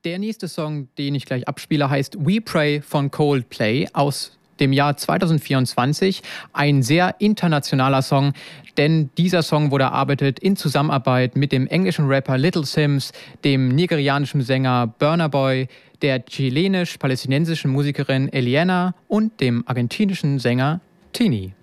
Der nächste Song, den ich gleich abspiele, heißt We Pray von Coldplay aus dem Jahr 2024. Ein sehr internationaler Song, denn dieser Song wurde erarbeitet in Zusammenarbeit mit dem englischen Rapper Little Simz, dem nigerianischen Sänger Burna Boy, der chilenisch-palästinensischen Musikerin Eliana und dem argentinischen Sänger Tini.